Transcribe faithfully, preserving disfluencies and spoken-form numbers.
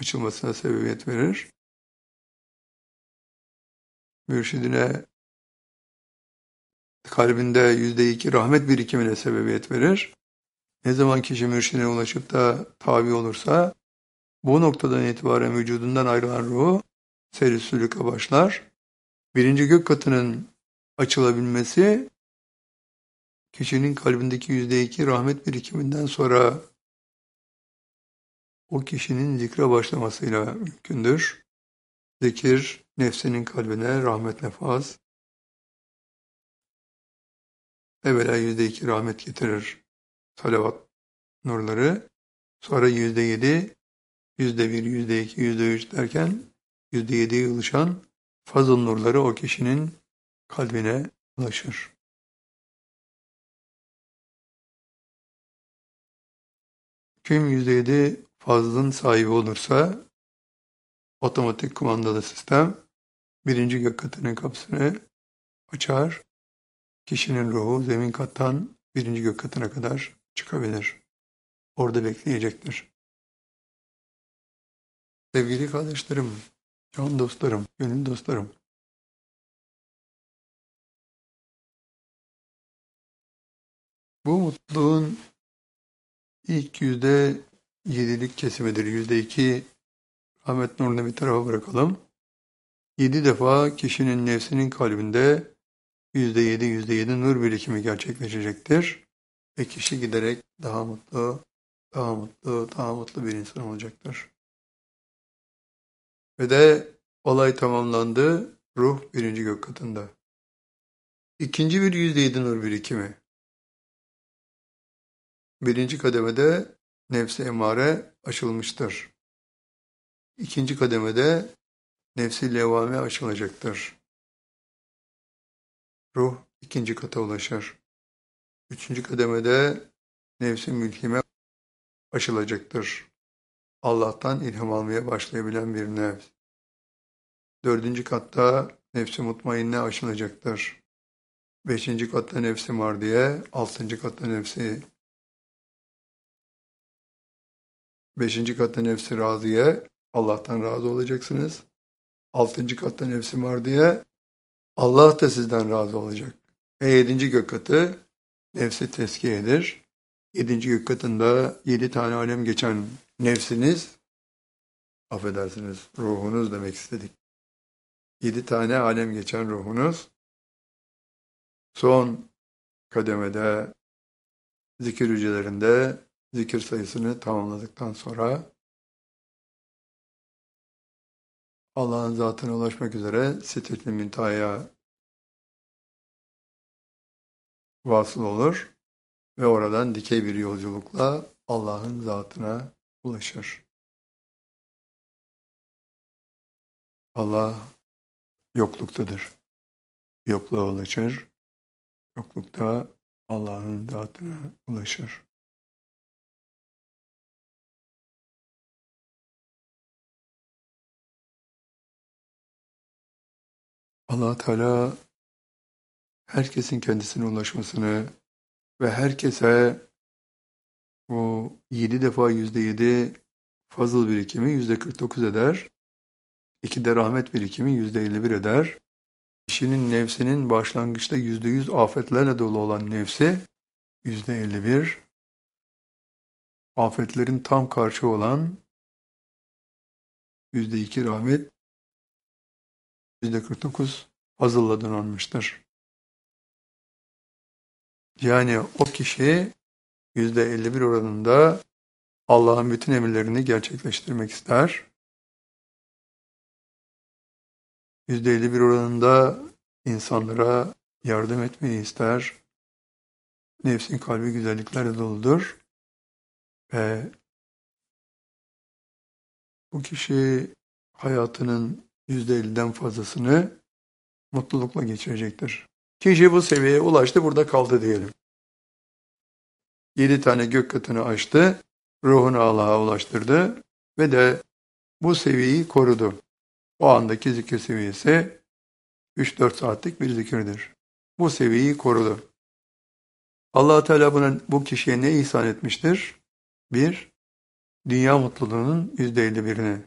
açılmasına sebebiyet verir. Mürşidine kalbinde yüzde iki rahmet birikimine sebebiyet verir. Ne zaman kişi mürşidine ulaşıp da tabi olursa bu noktadan itibaren vücudundan ayrılan ruhu seyri sülüke başlar. Birinci gök katının açılabilmesi kişinin kalbindeki yüzde iki rahmet birikiminden sonra o kişinin zikre başlamasıyla mümkündür. Zikir nefsinin kalbine rahmet nefaz. Evvela yüzde iki rahmet getirir salavat nurları. Sonra yüzde yedi, yüzde bir, yüzde iki, yüzde üç derken yüzde yediye ulaşan fazıl nurları o kişinin kalbine ulaşır. Kim yüzde yedi fazlın sahibi olursa otomatik kumandalı sistem birinci gök katının kapısını açar. Kişinin ruhu zemin kattan birinci gök katına kadar çıkabilir. Orada bekleyecektir. Sevgili kardeşlerim, can dostlarım, gönül dostlarım. Bu mutluluğun ilk yüzde yedilik kesimidir. Yüzde iki rahmet nurunu bir tarafa bırakalım. Yedi defa kişinin nefsinin kalbinde yüzde yedi, yüzde yedi nur birikimi gerçekleşecektir. Ve kişi giderek daha mutlu, daha mutlu, daha mutlu bir insan olacaktır. Ve de olay tamamlandı, ruh birinci gök katında. İkinci bir yüzde yedi nur birikimi. Birinci kademede nefsi emare aşılmıştır. İkinci kademede nefsi levvame aşılacaktır. Ruh ikinci kata ulaşır. Üçüncü kademede nefsi mülhime aşılacaktır. Allah'tan ilham almaya başlayabilen bir nefs. Dördüncü katta nefsi mutmainne aşılacaktır. Beşinci katta nefsi mardiye, altıncı katta nefsi Beşinci katta nefsi razıye, Allah'tan razı olacaksınız. Altıncı katta nefsi mardiye, Allah da sizden razı olacak. Ve yedinci gök katı nefsi teskiyedir. Yedinci gök katında yedi tane alem geçen nefsiniz, affedersiniz ruhunuz demek istedik. Yedi tane alem geçen ruhunuz, son kademede zikir hücrelerinde zikir sayısını tamamladıktan sonra Allah'ın zatına ulaşmak üzere Sidret-i Münteha'ya vasıl olur ve oradan dikey bir yolculukla Allah'ın zatına ulaşır. Allah yokluktadır. Yokluğa ulaşır. Yoklukta Allah'ın zatına ulaşır. Allah Teala herkesin kendisine ulaşmasını ve herkese bu yedi defa yüzde yedi fazıl birikimi yüzde kırk dokuz eder. İki de rahmet birikimi yüzde elli bir eder. Kişinin nefsinin başlangıçta yüzde yüz afetlerle dolu olan nefsi yüzde elli bir, afetlerin tam karşı olan yüzde iki rahmet, yüzde kırk dokuz fazılla donanmıştır. Yani o kişi yüzde elli bir oranında Allah'ın bütün emirlerini gerçekleştirmek ister. yüzde elli bir oranında insanlara yardım etmeyi ister. Nefsin kalbi güzelliklerle doludur. Ve bu kişi hayatının yüzde elliden fazlasını mutlulukla geçirecektir. Kişi bu seviyeye ulaştı, burada kaldı diyelim. Yedi tane gök katını aştı, ruhunu Allah'a ulaştırdı ve de bu seviyeyi korudu. O andaki zikir seviyesi üç dört saatlik bir zikirdir. Bu seviyeyi korudu. Allah Teala buna, bu kişiye ne ihsan etmiştir? Bir, dünya mutluluğunun yüzde elli birini.